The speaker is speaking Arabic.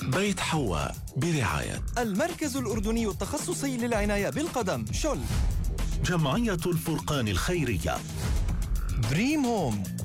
بيت حواء برعاية المركز الأردني التخصصي للعناية بالقدم شل. جمعية الفرقان الخيرية. دريم هوم